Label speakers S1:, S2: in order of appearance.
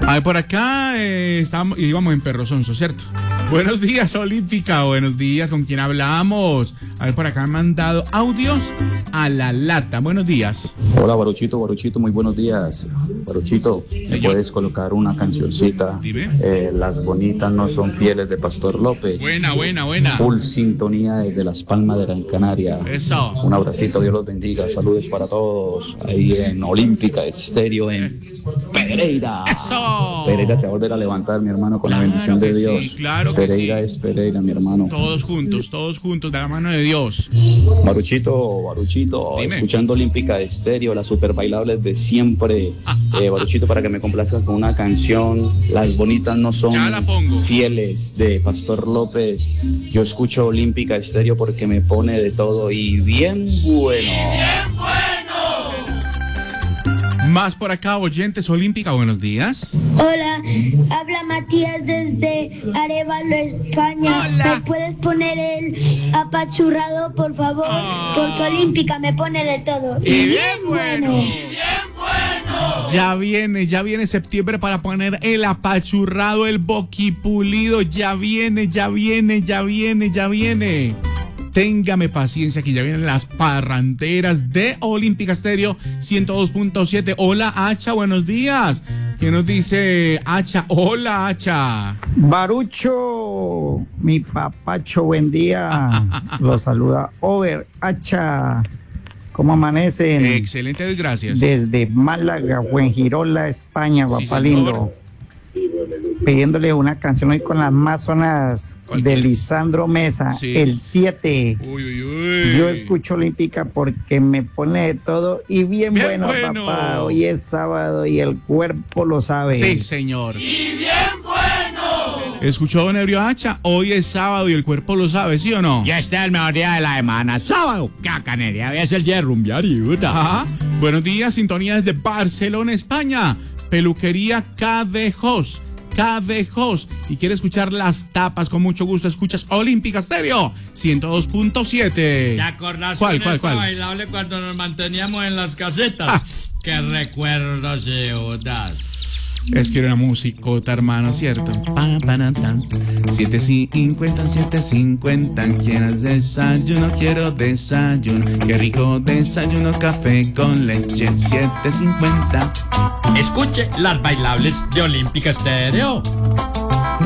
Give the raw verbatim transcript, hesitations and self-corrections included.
S1: A ver, por acá eh, estábamos, íbamos en Perro Sonso, ¿cierto? Buenos días, Olímpica. Buenos días, ¿con quién hablamos? A ver, por acá han mandado audios a la lata. Buenos días.
S2: Hola, Baruchito, Baruchito, muy buenos días. Baruchito, ¿me puedes colocar una cancioncita?
S1: Dime.
S2: Eh, Las bonitas no son fieles de Pastor López.
S1: Buena, buena, buena.
S2: Full sintonía desde Las Palmas de Gran Canaria.
S1: Eso.
S2: Un abracito, Dios los bendiga. Saludos para todos ahí en Olímpica Estéreo en Pereira.
S1: Eso.
S2: Pereira se va a volver a levantar, mi hermano, con claro la bendición de Dios.
S1: Sí, claro que
S2: Pereira
S1: sí.
S2: es Pereira, mi hermano.
S1: Todos juntos, todos juntos, de la mano de Dios.
S2: Baruchito, Baruchito,
S1: Dime.
S2: Escuchando Olímpica Estéreo, las super bailables de siempre. Eh, Baruchito, para que me complazcas con una canción, Las bonitas no son fieles de Pastor López. Yo escucho Olímpica Estéreo porque me pone de todo y bien bueno.
S1: ¡Bien bueno! Más por acá, oyentes Olímpica, buenos días.
S3: Hola, habla Matías desde Arévalo, España.
S1: Hola.
S3: ¿Me puedes poner el apachurrado, por favor? Oh. Porque Olímpica me pone de todo.
S1: Y, y bien, bien bueno. bueno. Y bien bueno. Ya viene, ya viene septiembre para poner el apachurrado, el boquipulido. Ya viene, ya viene, ya viene, ya viene. Téngame paciencia que ya vienen las parranderas de Olímpica Estéreo ciento dos punto siete. Hola, Hacha, buenos días. ¿Qué nos dice Hacha? Hola, Hacha.
S4: Barucho, mi papacho, buen día. Los saluda Over, Hacha. ¿Cómo amanecen?
S1: Excelente, gracias.
S4: Desde Málaga, Fuengirola, España, sí, papá lindo. Pidiéndole una canción hoy con las más sonadas de Lisandro Mesa, sí. El siete.
S1: Uy, uy, uy.
S4: Yo escucho Olímpica porque me pone de todo y bien, bien bueno, bueno, papá. Hoy es sábado y el cuerpo lo sabe.
S1: Sí, señor. Y bien bueno. ¿Escuchó don Ebrio Hacha? Hoy es sábado y el cuerpo lo sabe, ¿sí o no?
S5: Ya está el mejor día de la semana. Sábado. Cacanería. Es el día de rumbear y puta.
S1: Ajá. Buenos días, sintonía desde Barcelona, España. Peluquería K D Jos. K D Jos. Y quiere escuchar las tapas, con mucho gusto escuchas Olímpica Estéreo ciento dos punto siete.
S5: ¿Te acordás
S1: ¿Cuál,
S5: con
S1: cuál,
S5: esta
S1: cuál?
S5: bailable cuando nos manteníamos en las casetas? Ah. Qué recuerdos de bodas.
S1: Es que era una musicota, hermano, ¿cierto? siete cincuenta, siete cincuenta. ¿Quieres desayuno? Quiero desayuno. Qué rico desayuno, café con leche. siete cincuenta.
S5: Escuche las bailables de Olímpica Estéreo.